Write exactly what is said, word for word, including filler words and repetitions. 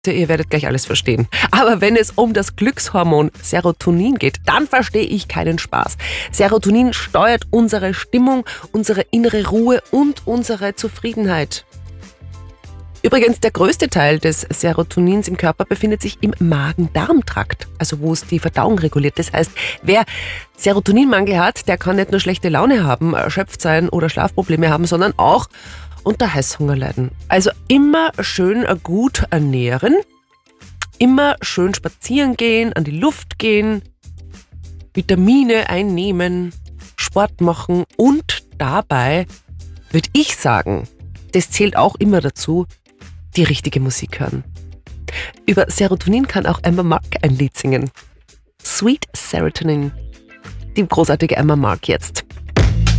Ihr werdet gleich alles verstehen. Aber wenn es um das Glückshormon Serotonin geht, dann verstehe ich keinen Spaß. Serotonin steuert unsere Stimmung, unsere innere Ruhe und unsere Zufriedenheit. Übrigens, der größte Teil des Serotonins im Körper befindet sich im Magen-Darm-Trakt, also wo es die Verdauung reguliert. Das heißt, wer Serotoninmangel hat, der kann nicht nur schlechte Laune haben, erschöpft sein oder Schlafprobleme haben, sondern auch unter Heißhunger leiden. Also immer schön gut ernähren, immer schön spazieren gehen, an die Luft gehen, Vitamine einnehmen, Sport machen und dabei, würde ich sagen, das zählt auch immer dazu, die richtige Musik hören. Über Serotonin kann auch Emma Mark ein Lied singen. Sweet Serotonin. Die großartige Emma Mark jetzt.